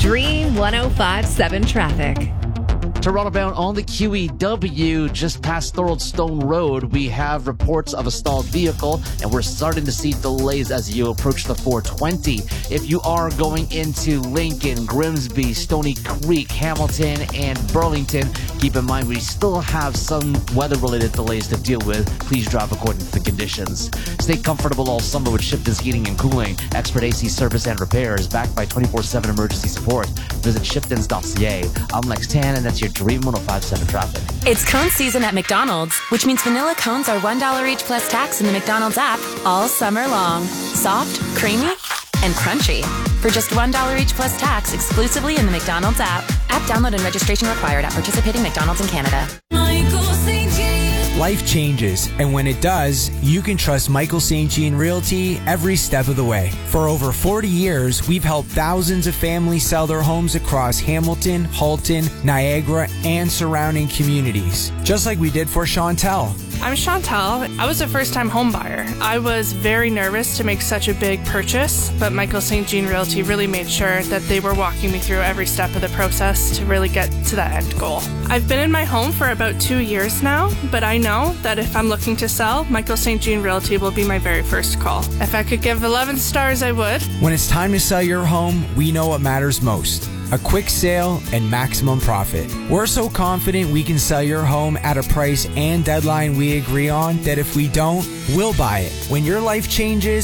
Dream 105.7 traffic. Toronto bound on the QEW just past Thorold Stone Road. We have reports of a stalled vehicle, and we're starting to see delays as you approach the 420. If you are going into Lincoln, Grimsby, Stony Creek, Hamilton, and Burlington, keep in mind we still have some weather-related delays to deal with. Please drive according to the conditions. Stay comfortable all summer with Shipton's Heating and Cooling. Expert AC service and repairs backed by 24/7 emergency support. Visit shiftons.ca. I'm Lex Tan, and that's your Dream 105.7 traffic. It's cone season at McDonald's, which means vanilla cones are $1 each plus tax in the McDonald's app all summer long. Soft, creamy, and crunchy. For just $1 each plus tax exclusively in the McDonald's app. App download and registration required at participating McDonald's in Canada. Life changes, and when it does, you can trust Michael St. Jean Realty every step of the way. For over 40 years, we've helped thousands of families sell their homes across Hamilton, Halton, Niagara, and surrounding communities. Just like we did for Chantel. I'm Chantel. I was a first-time home buyer. I was very nervous to make such a big purchase, but Michael St. Jean Realty really made sure that they were walking me through every step of the process to really get to that end goal. I've been in my home for about 2 years now, but I know that if I'm looking to sell, Michael St. Jean Realty will be my very first call. If I could give 11 stars, I would. When it's time to sell your home, we know what matters most. A quick sale and maximum profit. We're so confident we can sell your home at a price and deadline we agree on that if we don't, we'll buy it. When your life changes,